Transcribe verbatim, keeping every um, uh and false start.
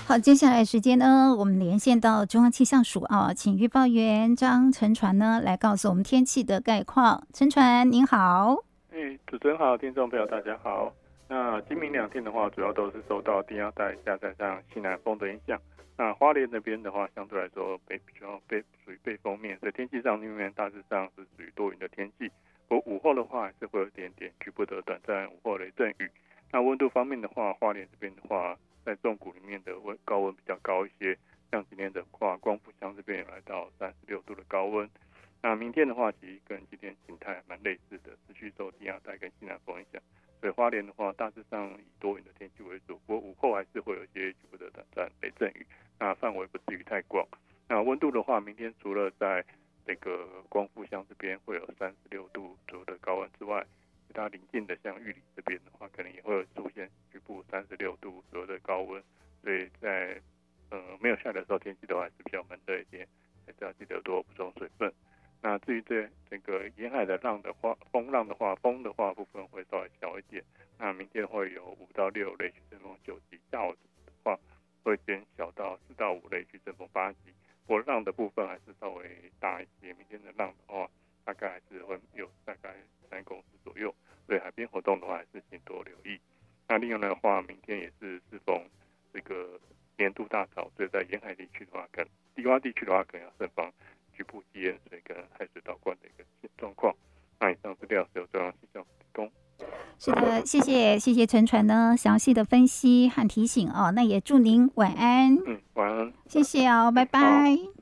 好，接下来时间呢，我们连线到中央气象署啊，请预报员张承传呢来告诉我们天气的概况。承传您好。 哎，主持人好，听众朋友大家好。那今明两天的话，主要都是受到低压带加上西南风的影响。那花莲那边的话，相对来说北比较背属于背风面，所以天气上面大致上是属于多云的天气。不过午后的话，还是会有一点点局部的短暂午后雷阵雨。那温度方面的话，花莲这边的话，在重谷里面的温高温比较高一些，像今天的话，光复乡这边有来到三十六度的高温。那明天的话，其实跟今天形态蛮类似的，持续受低压带跟西南风影响，所以花莲的话，大致上以多云的天气为主，不过午后还是会有一些局部的短暂雷阵雨，那范围不至于太广。那温度的话，明天除了在这个光复乡这边会有三十六度左右的高温之外，其他邻近的像玉里这边的话，可能也会有出现局部三十六度左右的高温，所以在呃没有下雨的时候，天气的话还是比较闷热一点，还是要记得多补充水分。那至于这这个沿海的浪的话，风浪的话，风的话部分会稍微小一点。那明天会有五到六类去阵风九级，下午的话会减小到四到五类去阵风八级。不过浪的部分还是稍微大一些，明天的浪的话，大概还是会有大概三公尺左右。所以海边活动的话，还是请多留意。那另外的话，明天也是适逢这个年度大潮，所以在沿海地区的话，跟低洼地区的话，可能要慎防局部积淹水跟海水倒灌的一个状况。那以上资料是由中央气象提供。 是的，谢谢谢谢承传呢详细的分析和提醒哦。那也祝您晚安。 嗯，晚安。 谢谢哦，拜拜。